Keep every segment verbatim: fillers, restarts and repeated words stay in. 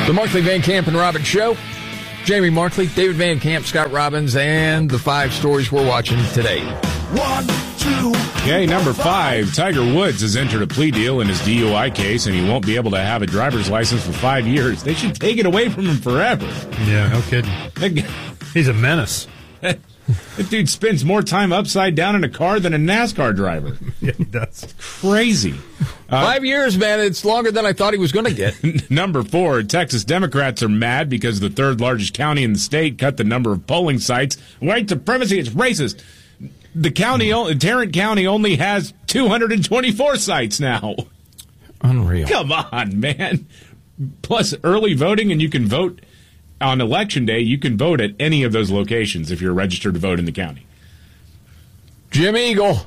The Markley, Van Camp, and Robbins Show. Jamie Markley, David Van Camp, Scott Robbins, and the five stories we're watching today. One, two. Okay, number five, Tiger Woods has entered a plea deal in his D U I case, and he won't be able to have a driver's license for five years. They should take it away from him forever. Yeah, no kidding. He's a menace. That dude spends more time upside down in a car than a NASCAR driver. Yeah, he does. Crazy. Uh, Five years, man. It's longer than I thought he was going to get. Number four, Texas Democrats are mad because the third largest county in the state cut the number of polling sites. White supremacy, it's racist. The county, Tarrant County, only has two hundred twenty-four sites now. Unreal. Come on, man. Plus early voting, and you can vote on election day. You can vote at any of those locations if you're registered to vote in the county. Jim Eagle.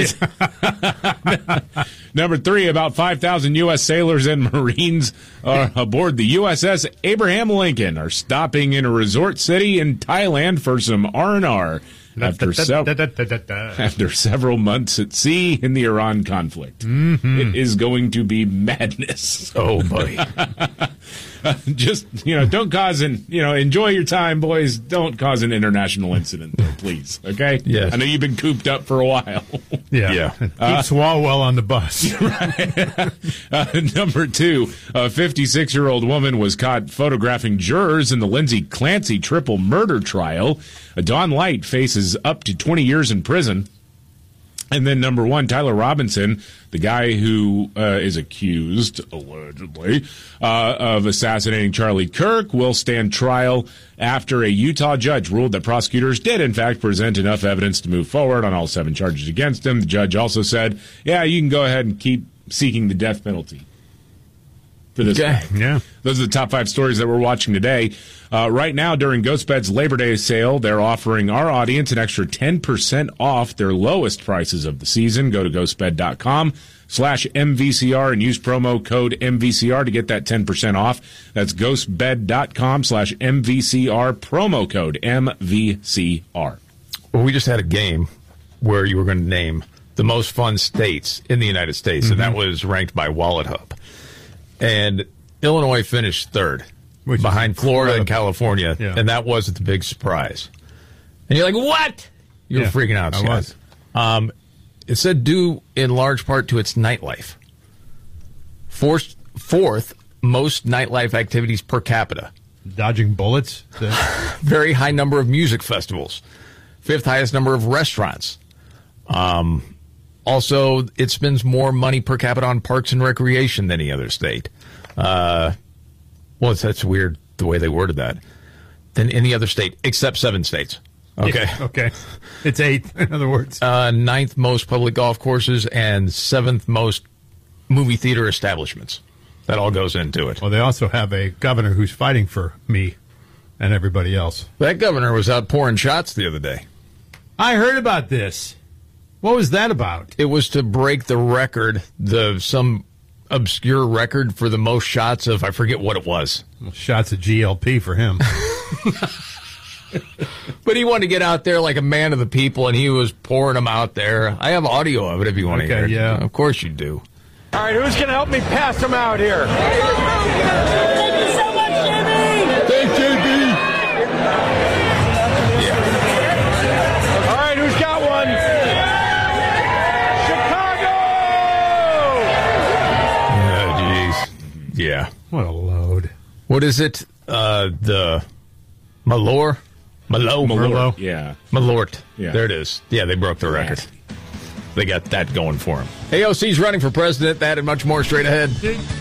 Number three, about five thousand U S sailors and Marines are aboard the U S S Abraham Lincoln are stopping in a resort city in Thailand for some R and R after, se- after several months at sea in the Iran conflict. Mm-hmm. It is going to be madness. Oh, boy. Uh, just, you know, don't cause an, you know, enjoy your time, boys. Don't cause an international incident, though, please. Okay? Yes. I know you've been cooped up for a while. Yeah. Yeah. Keep uh, Swalwell on the bus. Right. uh, number two, a fifty-six-year-old woman was caught photographing jurors in the Lindsay Clancy triple murder trial. Uh, Dawn Light faces up to twenty years in prison. And then number one, Tyler Robinson, the guy who uh, is accused, allegedly, uh, of assassinating Charlie Kirk, will stand trial after a Utah judge ruled that prosecutors did, in fact, present enough evidence to move forward on all seven charges against him. The judge also said, yeah, you can go ahead and keep seeking the death penalty for this Okay. guy. Yeah. Those are the top five stories that we're watching today. Uh, right now, during GhostBed's Labor Day sale, they're offering our audience an extra ten percent off their lowest prices of the season. Go to ghostbed.com slash MVCR and use promo code M V C R to get that ten percent off. That's ghostbed.com slash MVCR, promo code M V C R. Well, we just had a game where you were going to name the most fun states in the United States, mm-hmm. and that was ranked by Wallet Hub. And Illinois finished third. Which behind Florida and California, yeah. and that wasn't the big surprise. And you're like, what? You're yeah, freaking out, I Scott. was. Um, it said due in large part to its nightlife. Fourth, fourth most nightlife activities per capita. Dodging bullets. Very high number of music festivals. Fifth highest number of restaurants. Um, also, it spends more money per capita on parks and recreation than any other state. Uh... Well, it's, that's weird the way they worded that. Than any other state, except seven states. Okay. Yeah, okay. It's eighth, in other words. Uh, ninth most public golf courses and seventh most movie theater establishments. That all goes into it. Well, they also have a governor who's fighting for me and everybody else. That governor was out pouring shots the other day. I heard about this. What was that about? It was to break the record, the some... obscure record for the most shots of, I forget what it was. Well, shots of G L P for him. But he wanted to get out there like a man of the people, and he was pouring them out there. I have audio of it if you want okay, to hear it. Yeah. Of course you do. All right, who's going to help me pass them out here? Thank you so much, Jimmy. Thanks, J B. All right, who's got one? Yeah. What a load. What is it? Uh, the Malort? Malo? Malort. Yeah. Malort. Yeah. There it is. Yeah, they broke the record. They got that going for them. A O C's running for president. That and much more straight ahead.